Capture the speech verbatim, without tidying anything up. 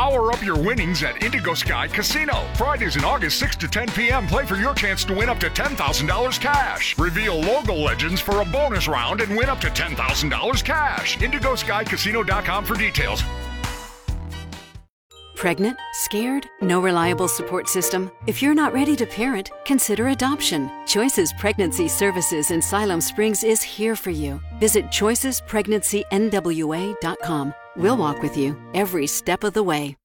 Power up your winnings at Indigo Sky Casino. Fridays in August, six to ten p.m. Play for your chance to win up to ten thousand dollars cash. Reveal logo legends for a bonus round and win up to ten thousand dollars cash. indigo sky casino dot com for details. Pregnant? Scared? No reliable support system? If you're not ready to parent, consider adoption. Choices Pregnancy Services in Siloam Springs is here for you. Visit choices pregnancy n w a dot com. We'll walk with you every step of the way.